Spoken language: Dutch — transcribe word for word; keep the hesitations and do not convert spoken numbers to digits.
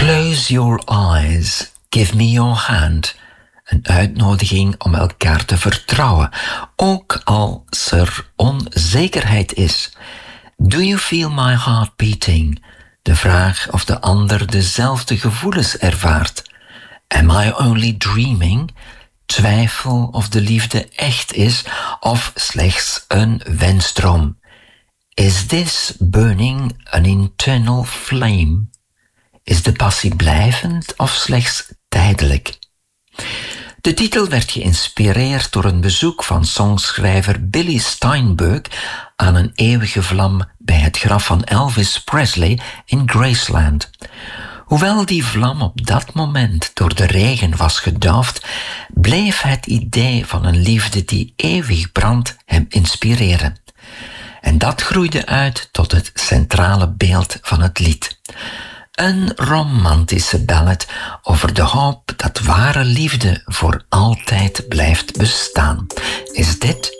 Close your eyes, give me your hand. Een uitnodiging om elkaar te vertrouwen, ook als er onzekerheid is. Do you feel my heart beating? De vraag of de ander dezelfde gevoelens ervaart. Am I only dreaming? Twijfel of de liefde echt is of slechts een wensdroom. Is this burning an internal flame? Is de passie blijvend of slechts tijdelijk? De titel werd geïnspireerd door een bezoek van songschrijver Billy Steinberg aan een eeuwige vlam bij het graf van Elvis Presley in Graceland. Hoewel die vlam op dat moment door de regen was gedoofd, bleef het idee van een liefde die eeuwig brandt hem inspireren. En dat groeide uit tot het centrale beeld van het lied. Een romantische ballad over de hoop dat ware liefde voor altijd blijft bestaan. Is dit